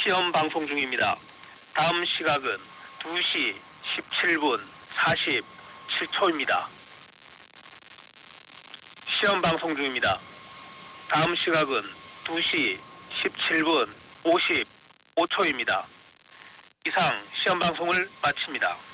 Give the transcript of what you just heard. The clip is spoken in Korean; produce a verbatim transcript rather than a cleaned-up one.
시험 방송 중입니다. 다음 시각은 두 시 십칠 분 사십칠 초입니다. 시험 방송 중입니다. 다음 시각은 두 시 십칠 분 오십오 초입니다. 이상 시험 방송을 마칩니다.